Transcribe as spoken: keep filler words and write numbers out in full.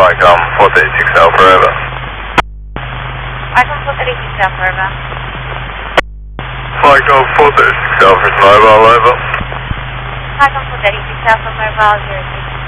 Icon four thirty-six Alpha, over. Icon four thirty-six Alpha, over. Icon four thirty-six Alpha is mobile, over. Icon four thirty-six Alpha, mobile zero six.